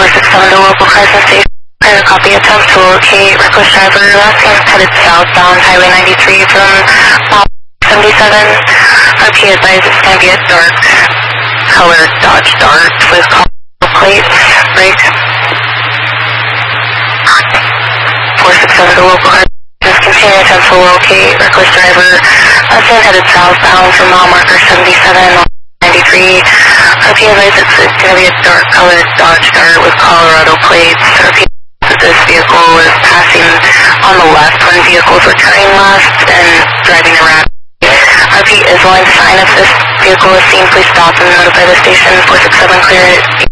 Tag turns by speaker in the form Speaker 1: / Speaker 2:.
Speaker 1: 467 to local Crescent Station. Private copy attempt to locate reckless driver last seen headed southbound Highway 93 from mile 77. RP advised it's going to be a dark colored Dodge Dart with color plates. Break. 467 to local Crescent. Just continue attempt to locate reckless driver last seen headed southbound from mile marker 77. 93. RP advised it's going to be a dark colored Dodge Dart with Colorado plates. RP this vehicle was passing on the left when vehicles were turning left and driving around. RP is willing to sign if this vehicle is seen. Please stop and notify the station. 467 clear it.